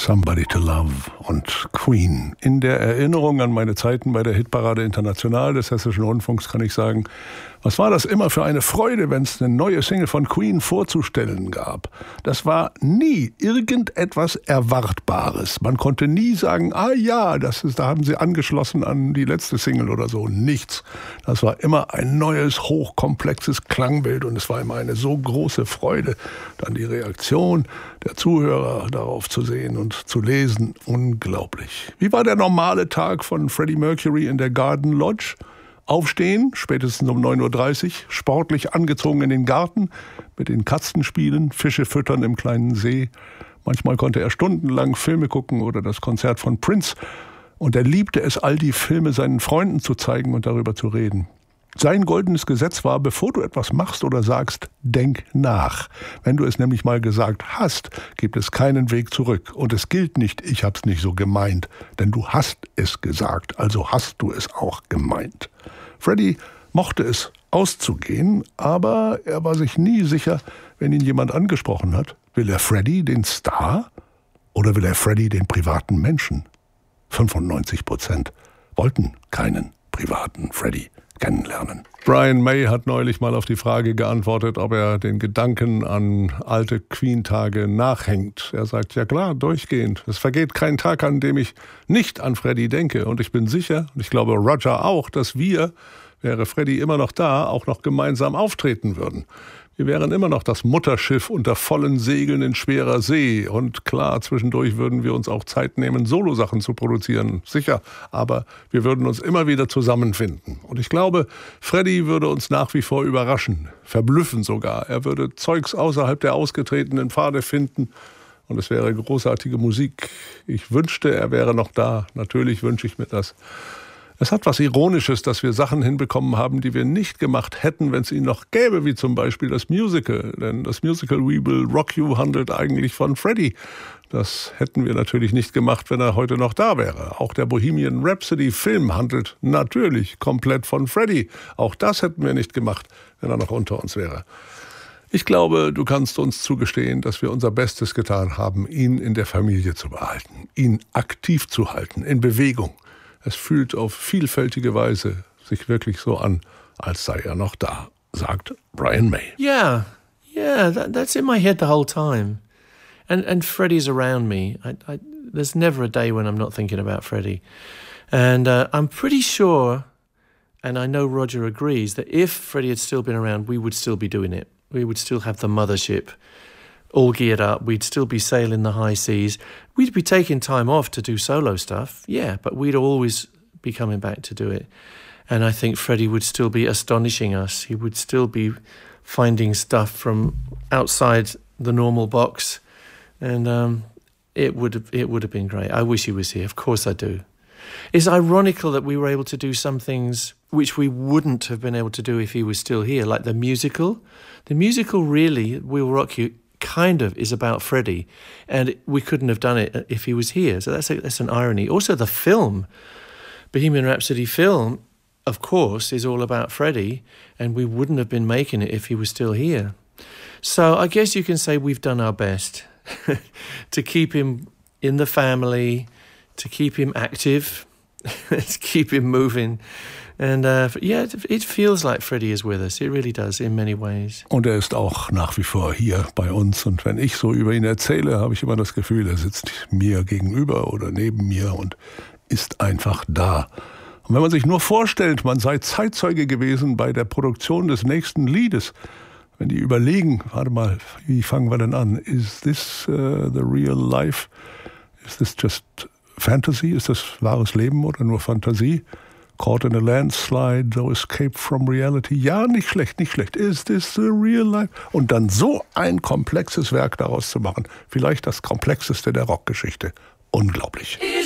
Somebody to Love und Queen. In der Erinnerung an meine Zeiten bei der Hitparade International des Hessischen Rundfunks kann ich sagen, was war das immer für eine Freude, wenn es eine neue Single von Queen vorzustellen gab. Das war nie irgendetwas Erwartbares. Man konnte nie sagen, da haben sie angeschlossen an die letzte Single oder so. Nichts. Das war immer ein neues, hochkomplexes Klangbild und es war immer eine so große Freude, dann die Reaktion der Zuhörer darauf zu sehen und zu lesen. Unglaublich. Wie war der normale Tag von Freddie Mercury in der Garden Lodge? Aufstehen, spätestens um 9:30 Uhr, sportlich angezogen in den Garten, mit den Katzen spielen, Fische füttern im kleinen See. Manchmal konnte er stundenlang Filme gucken oder das Konzert von Prince. Und er liebte es, all die Filme seinen Freunden zu zeigen und darüber zu reden. Sein goldenes Gesetz war, bevor du etwas machst oder sagst, denk nach. Wenn du es nämlich mal gesagt hast, gibt es keinen Weg zurück. Und es gilt nicht, ich hab's nicht so gemeint. Denn du hast es gesagt, also hast du es auch gemeint. Freddie mochte es, auszugehen, aber er war sich nie sicher, wenn ihn jemand angesprochen hat. Will er Freddie, den Star, oder will er Freddie, den privaten Menschen? 95% wollten keinen privaten Freddie kennenlernen. Brian May hat neulich mal auf die Frage geantwortet, ob er den Gedanken an alte Queen-Tage nachhängt. Er sagt, ja klar, durchgehend. Es vergeht kein Tag, an dem ich nicht an Freddie denke. Und ich bin sicher, und ich glaube Roger auch, dass wir, wäre Freddie immer noch da, auch noch gemeinsam auftreten würden. Wir wären immer noch das Mutterschiff unter vollen Segeln in schwerer See. Und klar, zwischendurch würden wir uns auch Zeit nehmen, Solosachen zu produzieren. Sicher, aber wir würden uns immer wieder zusammenfinden. Und ich glaube, Freddie würde uns nach wie vor überraschen, verblüffen sogar. Er würde Zeugs außerhalb der ausgetretenen Pfade finden. Und es wäre großartige Musik. Ich wünschte, er wäre noch da. Natürlich wünsche ich mir das. Es hat was Ironisches, dass wir Sachen hinbekommen haben, die wir nicht gemacht hätten, wenn es ihn noch gäbe, wie zum Beispiel das Musical. Denn das Musical We Will Rock You handelt eigentlich von Freddie. Das hätten wir natürlich nicht gemacht, wenn er heute noch da wäre. Auch der Bohemian Rhapsody-Film handelt natürlich komplett von Freddie. Auch das hätten wir nicht gemacht, wenn er noch unter uns wäre. Ich glaube, du kannst uns zugestehen, dass wir unser Bestes getan haben, ihn in der Familie zu behalten, ihn aktiv zu halten, in Bewegung. Es fühlt auf vielfältige Weise sich wirklich so an, als sei er noch da, sagt Brian May. Yeah, that's in my head the whole time. And Freddie's around me. There's never a day when I'm not thinking about Freddie. And I'm pretty sure, and I know Roger agrees, that if Freddie had still been around, we would still be doing it. We would still have the mothership all geared up. We'd still be sailing the high seas. We'd be taking time off to do solo stuff, yeah, but we'd always be coming back to do it. And I think Freddie would still be astonishing us. He would still be finding stuff from outside the normal box. And it would have been great. I wish he was here. Of course I do. It's ironical that we were able to do some things which we wouldn't have been able to do if he was still here, like the musical. The musical really, We'll Rock You, kind of is about Freddie, and we couldn't have done it if he was here. So that's an irony. Also, the film, Bohemian Rhapsody film, of course, is all about Freddie, and we wouldn't have been making it if he was still here. So I guess you can say we've done our best to keep him in the family, to keep him active, to keep him moving. And it feels like Freddie is with us. It really does, in many ways. Und er ist auch nach wie vor hier bei uns. Und wenn ich so über ihn erzähle, habe ich immer das Gefühl, er sitzt mir gegenüber oder neben mir und ist einfach da. Und wenn man sich nur vorstellt, man sei Zeitzeuge gewesen bei der Produktion des nächsten Liedes, wenn die überlegen, warte mal, wie fangen wir denn an? Is this the real life? Is this just fantasy? Ist das wahres Leben oder nur Fantasie? Caught in a landslide, no escape from reality. Ja, nicht schlecht, nicht schlecht. Is this the real life? Und dann so ein komplexes Werk daraus zu machen. Vielleicht das komplexeste der Rockgeschichte. Unglaublich.